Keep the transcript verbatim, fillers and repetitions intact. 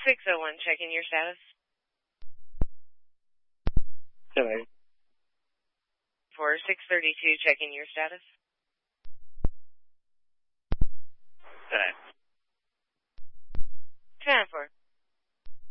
six oh one, checking your status. Hello. four six three two, checking your status.